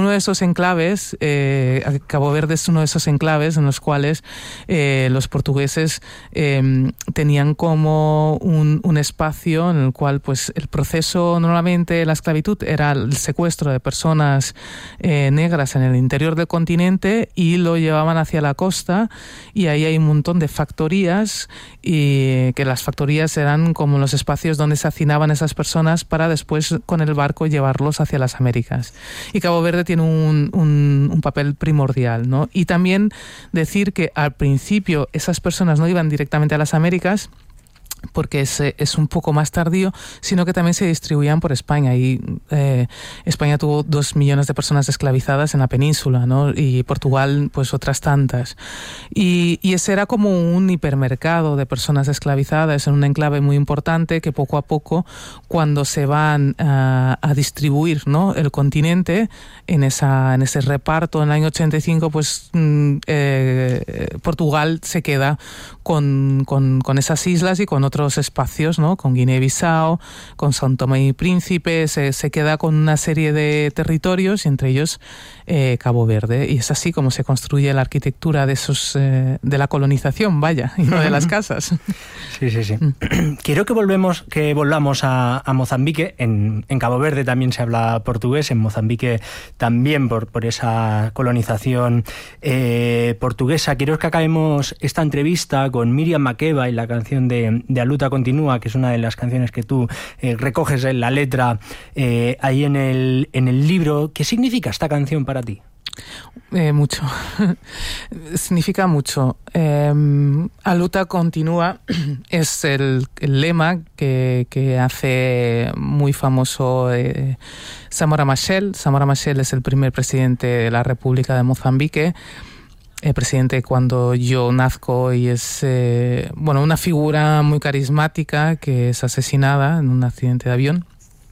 uno de esos enclaves, Cabo Verde es uno de esos enclaves en los cuales los portugueses tenían como un espacio en el cual pues el proceso, normalmente la esclavitud era el secuestro de personas negras en el interior del continente y lo llevaban hacia la costa, y ahí hay un montón de factorías, y que las factorías eran como los espacios donde se hacinaban esas personas para después con el barco llevarlos hacia las Américas. Y Cabo Verde tiene un papel primordial, ¿no? Y también decir que al principio esas personas no iban directamente a las Américas, porque es un poco más tardío, sino que también se distribuían por España, y España tuvo 2 millones de personas esclavizadas en la península, ¿no? Y Portugal pues otras tantas, y ese era como un hipermercado de personas esclavizadas en un enclave muy importante, que poco a poco, cuando se van a distribuir, ¿no?, el continente en ese reparto en el año 85, pues Portugal se queda con esas islas y con otros espacios, ¿no?, con Guinea-Bissau, con São Tomé y Príncipe, se queda con una serie de territorios, y entre ellos Cabo Verde, y es así como se construye la arquitectura de la colonización, vaya, y no de las casas. Sí. Quiero que volvamos a Mozambique. En Cabo Verde también se habla portugués, en Mozambique también por esa colonización portuguesa. Quiero que acabemos esta entrevista con Miriam Makeba y la canción de A Luta Continúa, que es una de las canciones que tú recoges en la letra ahí en el libro. ¿Qué significa esta canción para ti? Mucho. Significa mucho. A Luta Continúa es el lema que hace muy famoso Samora Machel. Samora Machel es el primer presidente de la República de Mozambique, el presidente cuando yo nazco, y es una figura muy carismática que es asesinada en un accidente de avión.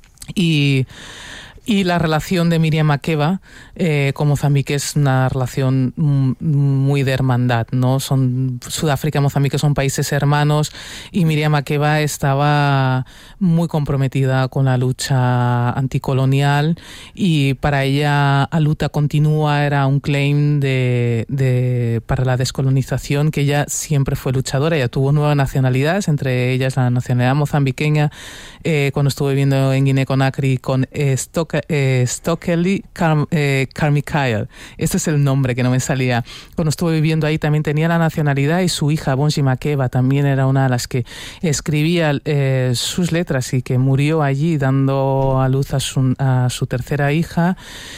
Y la relación de Miriam Makeba con Mozambique es una relación muy de hermandad, ¿no? Sudáfrica y Mozambique son países hermanos, y Miriam Makeba estaba muy comprometida con la lucha anticolonial, y para ella A Luta Continúa era un claim para la descolonización, que ella siempre fue luchadora. Ella tuvo 9 nacionalidades, entre ellas la nacionalidad mozambiqueña, cuando estuve viviendo en Guinea-Conakry con Stokely Carmichael. Este es el nombre que no me salía. Cuando estuve viviendo ahí también tenía la nacionalidad, y su hija Bonji Makeba también era una de las que escribía sus letras, y que murió allí dando a luz a su tercera hija.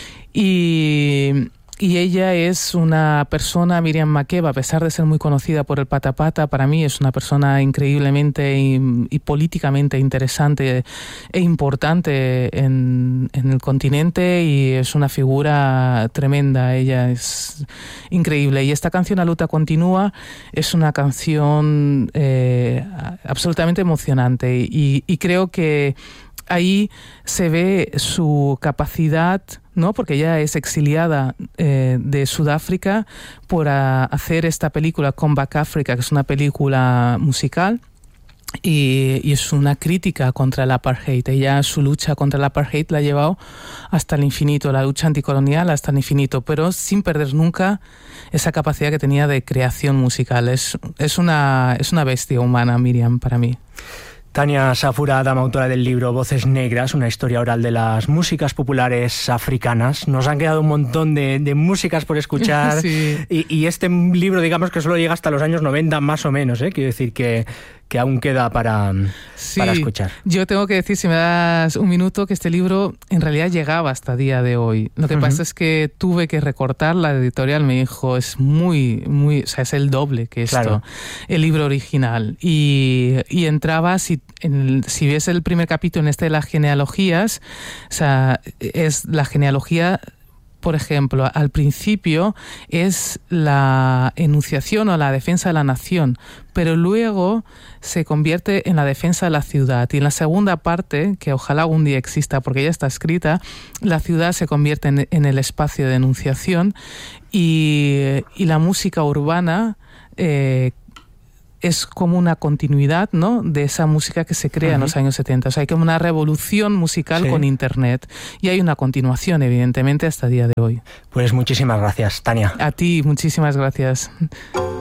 Y ella es una persona, Miriam Makeba, a pesar de ser muy conocida por el patapata, para mí es una persona increíblemente y políticamente interesante e importante en el continente, y es una figura tremenda. Ella es increíble. Y esta canción, A Luta Continúa, es una canción absolutamente emocionante, y creo que ahí se ve su capacidad, ¿no?, porque ella es exiliada de Sudáfrica, por hacer esta película Comeback Africa, que es una película musical, y es una crítica contra el apartheid. Ella, su lucha contra el apartheid la ha llevado hasta el infinito, la lucha anticolonial hasta el infinito, pero sin perder nunca esa capacidad que tenía de creación musical. Es una bestia humana, Miriam, para mí. Tania Safura Adam, autora del libro Voces Negras, una historia oral de las músicas populares africanas. Nos han quedado un montón de músicas por escuchar. Sí. Y este libro, digamos que solo llega hasta los años 90 más o menos, ¿eh? Quiero decir que aún queda para escuchar. Yo tengo que decir, si me das un minuto, que este libro en realidad llegaba hasta el día de hoy. Lo que pasa es que tuve que recortar. La editorial me dijo, es o sea, es el doble que esto, claro, el libro original. Y entraba, si ves el primer capítulo en de las genealogías, o sea, es la genealogía. Por ejemplo, al principio es la enunciación o la defensa de la nación, pero luego se convierte en la defensa de la ciudad. Y en la segunda parte, que ojalá algún día exista porque ya está escrita, la ciudad se convierte en el espacio de enunciación, y la música urbana es como una continuidad, ¿no?, de esa música que se crea en los años 70. O sea, hay como una revolución musical con Internet, y hay una continuación, evidentemente, hasta el día de hoy. Pues muchísimas gracias, Tania. A ti, muchísimas gracias.